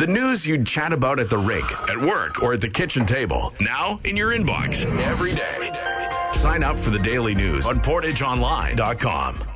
The news you'd chat about at the rink, at work, or at the kitchen table. Now in your inbox every day. Sign up for the daily news on PortageOnline.com.